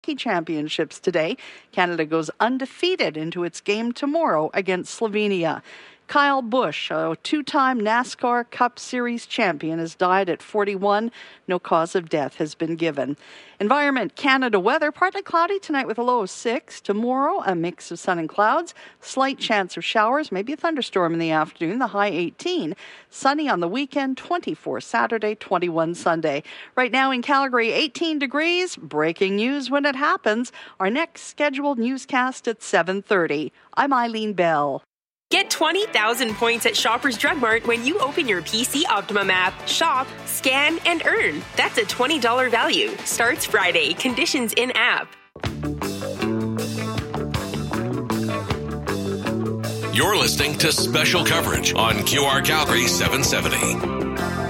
Hockey Championships today. Canada goes undefeated into its game tomorrow against Slovenia. Kyle Busch, a two-time NASCAR Cup Series champion, has died at 41. No cause of death has been given. Environment Canada weather, partly cloudy tonight with a low of 6. Tomorrow, a mix of sun and clouds. Slight chance of showers, maybe a thunderstorm in the afternoon, the high 18. Sunny on the weekend, 24 Saturday, 21 Sunday. Right now in Calgary, 18 degrees. Breaking news when it happens. Our next scheduled newscast at 7:30. I'm Eileen Bell. Get 20,000 points at Shoppers Drug Mart when you open your PC Optimum app. Shop, scan, and earn. That's a $20 value. Starts Friday. Conditions in app. You're listening to special coverage on QR Calgary 770.